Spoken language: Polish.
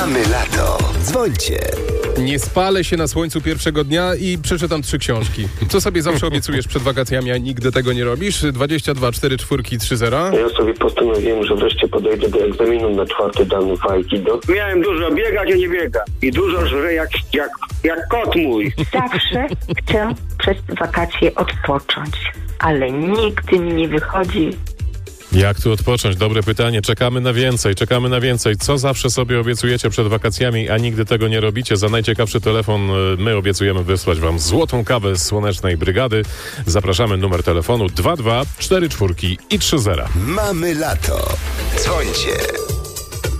Mamy lato. Dzwońcie. Nie spalę się na słońcu pierwszego dnia i przeczytam 3 książki. Co sobie zawsze obiecujesz przed wakacjami, a nigdy tego nie robisz? 22 4 4 3 0. Ja sobie postanowiłem, że wreszcie podejdę do egzaminu na 4. dan w Aikido. Miałem dużo biegać, a nie biegam. I dużo żrę jak kot mój. Zawsze chcę przez wakacje odpocząć, ale nigdy mi nie wychodzi. Jak tu odpocząć? Dobre pytanie. Czekamy na więcej. Co zawsze sobie obiecujecie przed wakacjami, a nigdy tego nie robicie? Za najciekawszy telefon my obiecujemy wysłać wam złotą kawę z Słonecznej Brygady. Zapraszamy, numer telefonu 22 44 i 30. Mamy lato. Dzwońcie.